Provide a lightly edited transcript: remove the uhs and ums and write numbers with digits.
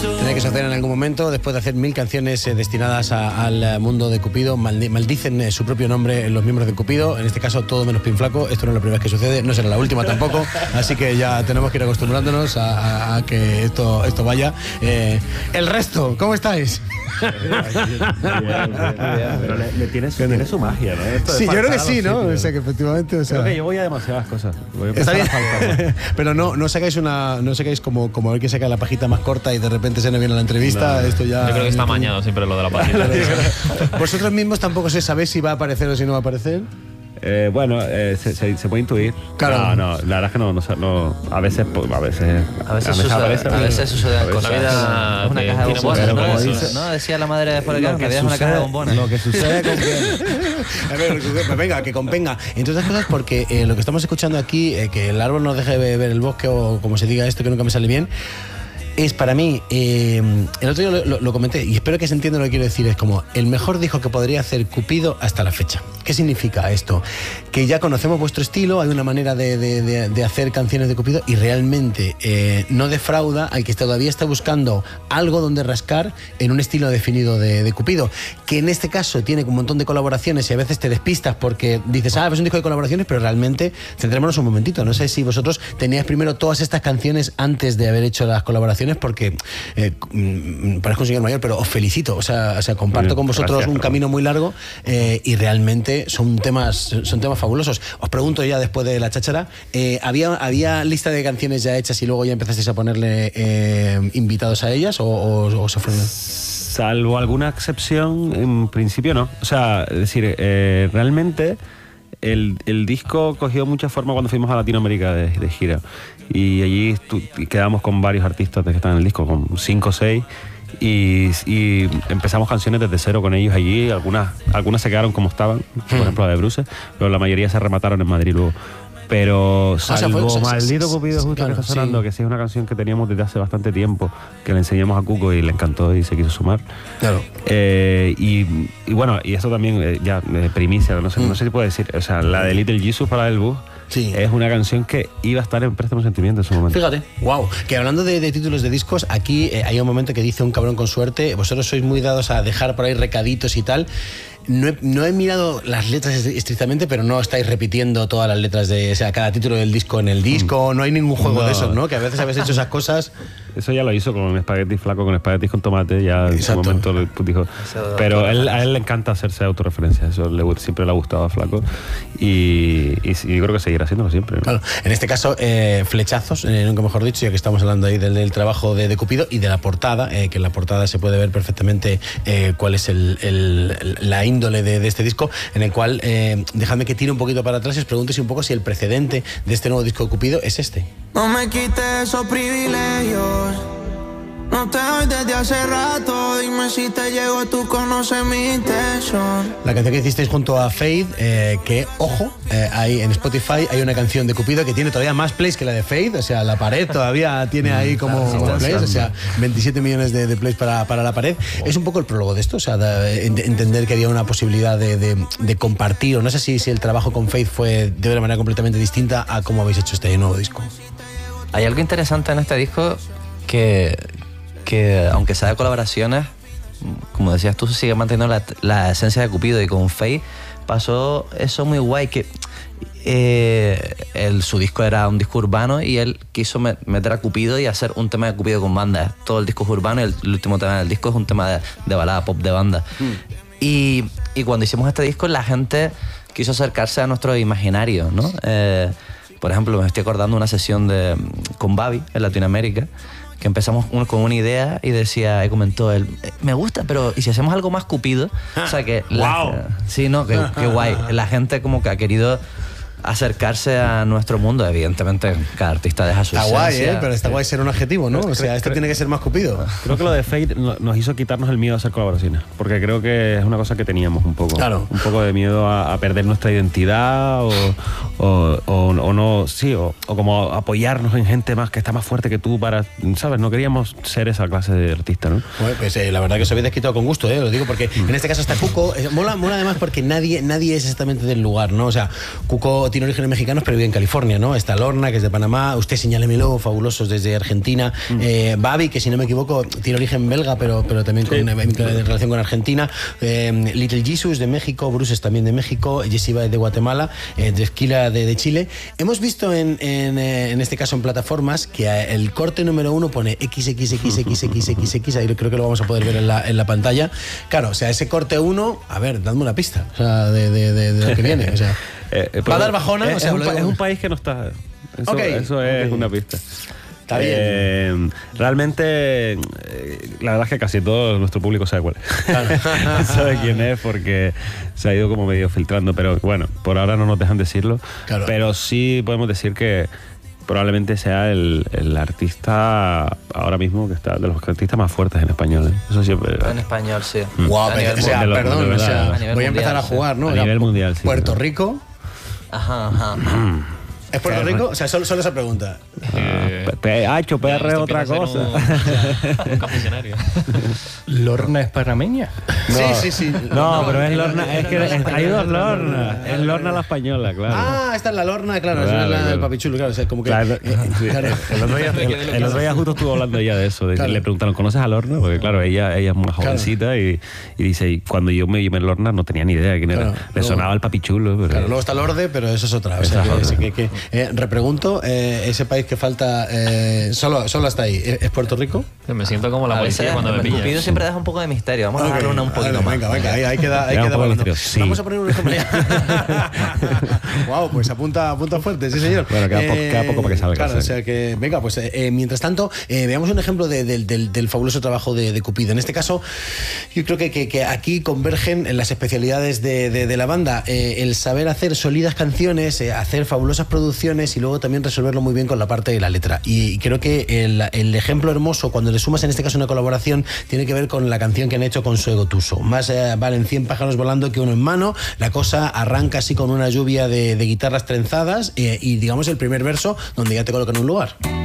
Tiene que suceder en algún momento, después de hacer 1000 canciones destinadas al mundo de Cupido, maldicen su propio nombre los miembros de Cupido, en este caso todo menos Pinflaco. Esto no es la primera vez que sucede, no será la última tampoco, así que ya tenemos que ir acostumbrándonos a que esto vaya. El resto, ¿cómo estáis? Pero tiene su magia, ¿no? Esto Sí, yo creo que sí, ¿no? Sí, o sea, que efectivamente... O sea, creo que yo voy a demasiadas cosas. Está bien. Pero no sacáis como el que saca la pajita más corta y de repente se nos viene la entrevista. No. Esto ya... Yo creo que está amañado siempre lo de la pajita. ¿Vosotros mismos tampoco sabéis si va a aparecer o si no va a aparecer? Bueno, se puede intuir. Claro. No, la verdad es que no, a veces suceden cosas. La vida es una caja de tiene bombones, cosas, ¿no? Decía la madre de Forrest, que la vida es una caja de bombones. Lo que sucede con A ver, venga, que convenga. Entre otras cosas porque lo que estamos escuchando aquí, que el árbol nos deje ver el bosque, o como se diga esto que nunca me sale bien, es para mí, el otro día lo comenté y espero que se entienda lo que quiero decir, es como el mejor disco que podría hacer Cupido hasta la fecha. ¿Qué significa esto? Que ya conocemos vuestro estilo, hay una manera de hacer canciones de Cupido y realmente no defrauda al que todavía está buscando algo donde rascar en un estilo definido de Cupido, que en este caso tiene un montón de colaboraciones y a veces te despistas porque dices, es un disco de colaboraciones, pero realmente centrémonos un momentito. No sé si vosotros teníais primero todas estas canciones antes de haber hecho las colaboraciones, porque parezco un señor mayor, pero os felicito, o sea comparto con vosotros un camino muy largo y realmente son temas fabulosos. Os pregunto ya después de la cháchara, ¿había lista de canciones ya hechas y luego ya empezasteis a ponerle invitados a ellas o se fueron? Salvo alguna excepción, en principio no. O sea, es decir, realmente el disco cogió mucha forma cuando fuimos a Latinoamérica de gira. Y allí quedamos con varios artistas que están en el disco, con 5 o 6, y empezamos canciones desde cero con ellos allí. Algunas se quedaron como estaban, por ejemplo la de Bruce, pero la mayoría se remataron en Madrid luego. Pero salvo Maldito Cupido, justo claro, que está sonando, que sí es una canción que teníamos desde hace bastante tiempo, que le enseñamos a Cuco y le encantó y se quiso sumar. Claro. Y bueno, y esto también ya primicia, no sé si puedo decir, o sea, la de Little Jesus para el bus. Sí. Es una canción que iba a estar en Préstamo Sentimiento en su momento. Fíjate, wow. Que hablando de títulos de discos, aquí hay un momento que dice un cabrón con suerte. Vosotros sois muy dados a dejar por ahí recaditos y tal. No he mirado las letras estrictamente, pero no estáis repitiendo todas las letras de cada título del disco en el disco. No hay ningún juego de esos, ¿no? Que a veces habéis hecho esas cosas. Eso ya lo hizo con Espagueti Flaco, con Espaguetis con Tomate, ya en su momento dijo. Pero a él le encanta hacerse autorreferencia, eso siempre le ha gustado a Flaco y yo creo que seguirá haciéndolo siempre, ¿no? Claro. En este caso, flechazos, nunca mejor dicho, ya que estamos hablando ahí del trabajo de Cupido y de la portada, que en la portada se puede ver perfectamente cuál es la índole de este disco, en el cual, dejadme que tire un poquito para atrás y os pregunto un poco si el precedente de este nuevo disco de Cupido es este. No me quites esos privilegios, no te doy desde hace rato, dime si te llego, tú conoces mi intención. La canción que hicisteis junto a Faith, que, ojo, ahí en Spotify hay una canción de Cupido que tiene todavía más plays que la de Faith, o sea, La Pared todavía tiene ahí como plays, o sea, 27 millones de plays para La Pared. Wow. Es un poco el prólogo de esto, o sea, entender que había una posibilidad de compartir, o no sé si el trabajo con Faith fue de una manera completamente distinta a cómo habéis hecho este nuevo disco. Hay algo interesante en este disco que aunque sea de colaboraciones, como decías tú, se sigue manteniendo la esencia de Cupido, y con Faith pasó eso muy guay, que su disco era un disco urbano y él quiso meter a Cupido y hacer un tema de Cupido con banda. Todo el disco es urbano y el último tema del disco es un tema de balada pop de banda. Y cuando hicimos este disco, la gente quiso acercarse a nuestro imaginario, ¿no? Por ejemplo, me estoy acordando una sesión con Babi en Latinoamérica, que empezamos con una idea y comentó él, me gusta, pero ¿y si hacemos algo más Cupido? O sea que... ¡Wow! Sí, no, qué guay. La gente como que ha querido acercarse a nuestro mundo. Evidentemente, cada artista deja su esencia. Está guay, pero está guay ser un adjetivo, ¿no? O sea, esto tiene que ser más Cupido. Creo que lo de Fate nos hizo quitarnos el miedo a hacer colaboraciones, porque creo que es una cosa que teníamos un poco. Claro. Un poco de miedo a perder nuestra identidad o no, sí, o como apoyarnos en gente más que está más fuerte que tú para, ¿sabes? No queríamos ser esa clase de artista, ¿no? Bueno, pues la verdad que os habéis desquitado con gusto, lo digo porque en este caso está Cuco. Mola además porque nadie es exactamente del lugar, ¿no? O sea, Cuco tiene orígenes mexicanos, pero vive en California, ¿no? Está Lorna, que es de Panamá, Usted Señálemelo, fabulosos desde Argentina, Babi, que si no me equivoco tiene origen belga, pero también con relación con Argentina, Little Jesus de México, Bruce es también de México, Yesiva de Guatemala, Esquila de Chile. Hemos visto en este caso en plataformas que el corte número 1 pone XXXXXXX, ahí creo que lo vamos a poder ver en la pantalla. Claro, o sea, ese corte 1, a ver, dadme una pista, o sea, de lo que viene, o sea, ¿va a dar bajona? O sea, es un país que no está... Eso es una pista. Está bien. Realmente, la verdad es que casi todo nuestro público sabe cuál es. Claro. Sabe quién es porque se ha ido como medio filtrando, pero bueno, por ahora no nos dejan decirlo. Claro. Pero sí podemos decir que probablemente sea el artista ahora mismo que está de los artistas más fuertes en español. Eso siempre. En español, sí. Wow, o sea, perdón, o sea, voy a empezar a jugar, ¿no? A nivel mundial, sí. Puerto Rico. Ajá. ¿Es Puerto Rico? O sea, solo esa pregunta. PH, PR es otra cosa. Un confesionario. ¿Lorna es panameña? Sí. No, pero es Lorna. Es que hay dos Lornas. Es Lorna la española, claro. Ah, esta es la Lorna, claro. Esa es la del papichulo, claro. O sea, como que. Claro, el otro día justo estuvo hablando ella de eso. Le preguntaron, ¿conoces a Lorna? Porque, claro, ella es muy jovencita y dice, y cuando yo me llamé Lorna no tenía ni idea de quién era. Le sonaba el papichulo. Pero... Claro, luego está Lorde, pero eso es otra. O sea, que repregunto, ese país que falta, solo hasta ahí, ¿es Puerto Rico? Me siento como la policía cuando me pilla. Cupido siempre deja un poco de misterio. Vamos a darle una un poquito más. Venga, ahí queda hablando. Sí. Vamos a poner un ejemplo. Wow, pues apunta fuerte, sí señor. Bueno, queda poco para que salga. Claro, o sea que, venga, pues mientras tanto, veamos un ejemplo del fabuloso trabajo de Cupido. En este caso, yo creo que aquí convergen en las especialidades de la banda, el saber hacer sólidas canciones, hacer fabulosas producciones y luego también resolverlo muy bien con la parte de la letra. Y creo que el ejemplo hermoso, cuando le sumas en este caso una colaboración, tiene que ver con la canción que han hecho con Suego Tuso. Más valen 100 pájaros volando que uno en mano. La cosa arranca así con una lluvia de guitarras trenzadas y digamos el primer verso donde ya te colocan en un lugar.